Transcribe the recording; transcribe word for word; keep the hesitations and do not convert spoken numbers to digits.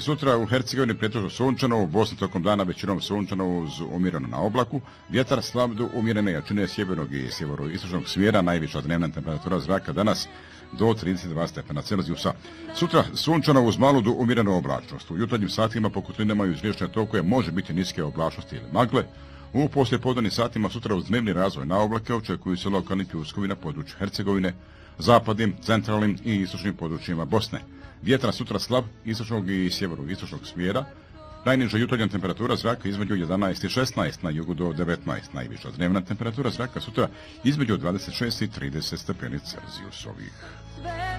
sutra u Hercegovini pretežno sunčano, u Bosni tokom dana većinom sunčano uz umjereno na oblaku, vjetar slab do umjerene jačine sjevernog i sjeveroistočnog smjera, najviša dnevna temperatura zraka danas do trideset dva stepena Celzijusa. Sutra sunčano uz malu do umjerenu oblačnost. U jutarnjim satima po kotlinama i uz riječne tokove može biti niske oblačnosti ili magle. U poslijepodnevnim satima sutra uz dnevni razvoj na oblake očekuju se lokalni pljuskovi na području Hercegovine, zapadnim, centralnim i istočnim područjima Bosne. Vjetar sutra slab istočnog i sjeveroistočnog smjera. Najniža jutarnja temperatura zraka između jedanaest i šesnaest, na jugu do devetnaest. Najviša dnevna temperatura zraka sutra između dvadeset šest i trideset stepeni Celzijusovih.